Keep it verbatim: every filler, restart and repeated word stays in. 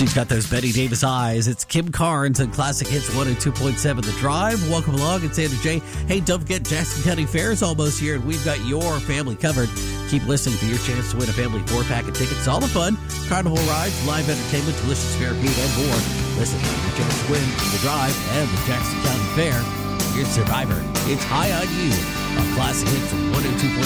She's got those Betty Davis eyes. It's Kim Carnes and Classic Hits one oh two point seven The Drive. Welcome along. It's Sandra J. Hey, don't forget Jackson County Fair is almost here, and we've got your family covered. Keep listening for your chance to win a family four-pack of tickets. All the fun, carnival rides, live entertainment, delicious fair food, and more. Listen for your chance to win The Drive and the Jackson County Fair. Here's Survivor. It's High on You on Classic Hits one oh two point seven.